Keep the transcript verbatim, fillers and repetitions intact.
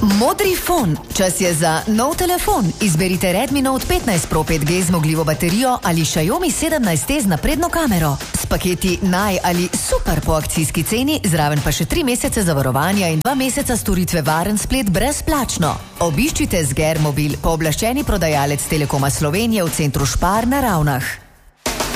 Modri fon. Čas je za nov telefon. Izberite Redmi Note petnajst Pro pet G zmogljivo baterijo ali Xiaomi sedemnajst T z napredno kamero. S paketi naj ali super po akcijski ceni, zraven pa še tri mesece zavarovanja in dva meseca storitve varen splet brezplačno. Obiščite Zger Mobil, pooblaščeni prodajalec Telekoma Slovenije v centru Špar na Ravnah.